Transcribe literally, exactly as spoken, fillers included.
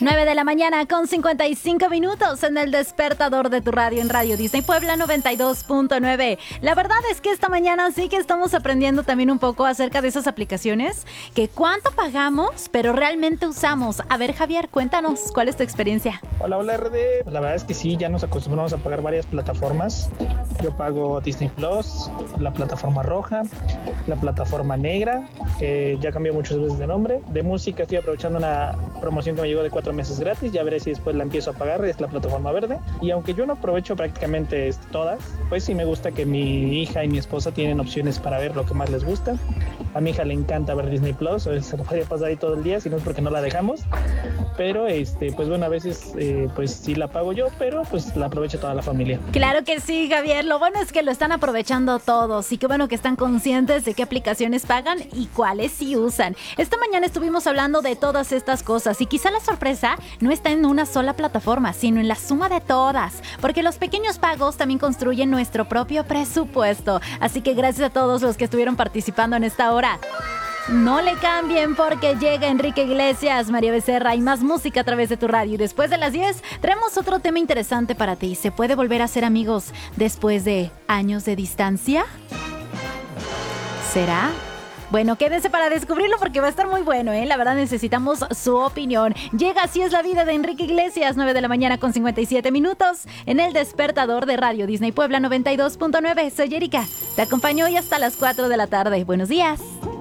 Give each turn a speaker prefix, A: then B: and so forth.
A: nueve de la mañana con cincuenta y cinco minutos en el despertador de tu radio en Radio Disney Puebla noventa y dos punto nueve. La verdad es que esta mañana sí que estamos aprendiendo también un poco acerca de esas aplicaciones que cuánto pagamos, pero realmente usamos. A ver, Javier, cuéntanos, ¿cuál es tu experiencia?
B: Hola, hola R D. La verdad es que sí, ya nos acostumbramos a pagar varias plataformas. Yo pago Disney Plus, la plataforma roja, la plataforma negra, que ya cambió muchas veces de nombre. De música estoy aprovechando una promoción que me llegó de cuatro meses gratis, ya veré si después la empiezo a pagar, es la plataforma verde. Y aunque yo no aprovecho prácticamente todas, pues sí me gusta que mi hija y mi esposa tienen opciones para ver lo que más les gusta. A mi hija le encanta ver Disney Plus, se lo podría pasar ahí todo el día, si no es porque no la dejamos. Pero este, pues bueno, a veces eh, pues sí la pago yo, pero pues la aprovecha toda la familia.
A: Claro que sí, Javier. Lo bueno es que lo están aprovechando todos y qué bueno que están conscientes de qué aplicaciones pagan y cuáles sí usan. Esta mañana estuvimos hablando de todas estas cosas y quizá la sorpresa no está en una sola plataforma, sino en la suma de todas, porque los pequeños pagos también construyen nuestro propio presupuesto. Así que gracias a todos los que estuvieron participando en esta hora. No le cambien porque llega Enrique Iglesias, María Becerra y más música a través de tu radio. Y después de las diez traemos otro tema interesante para ti. ¿Se puede volver a ser amigos después de años de distancia? ¿Será? Bueno, quédense para descubrirlo porque va a estar muy bueno, ¿eh? La verdad necesitamos su opinión. Llega Así es la vida de Enrique Iglesias, nueve de la mañana con cincuenta y siete minutos, en el despertador de Radio Disney Puebla noventa y dos punto nueve. Soy Erika, te acompaño hoy hasta las cuatro de la tarde. Buenos días.